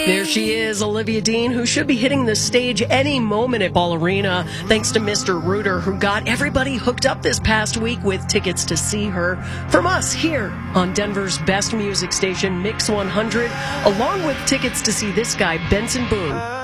There she is, Olivia Dean, who should be hitting the stage any moment at Ball Arena, thanks to Mr. Rooter, who got everybody hooked up this past week with tickets to see her. From us here on Denver's best music station, Mix 100, along with tickets to see this guy, Benson Boone.